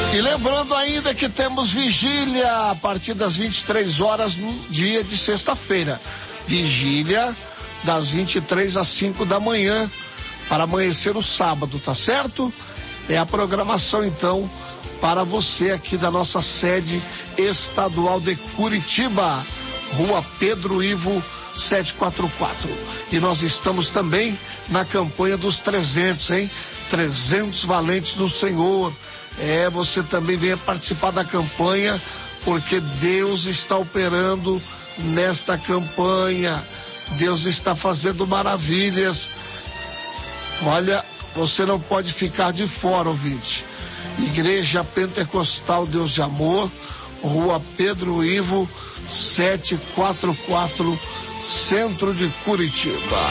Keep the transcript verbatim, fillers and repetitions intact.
E lembrando ainda que temos vigília a partir das vinte e três horas no dia de sexta-feira. Vigília das vinte e três às cinco da manhã para amanhecer o sábado, tá certo? É a programação então para você aqui da nossa sede estadual de Curitiba, Rua Pedro Ivo setecentos e quarenta e quatro. E nós estamos também na campanha dos trezentos, hein? trezentos valentes do Senhor. É, você também venha participar da campanha, porque Deus está operando nesta campanha. Deus está fazendo maravilhas. Olha, você não pode ficar de fora, ouvinte. Igreja Pentecostal Deus de Amor, Rua Pedro Ivo setecentos e quarenta e quatro, centro de Curitiba.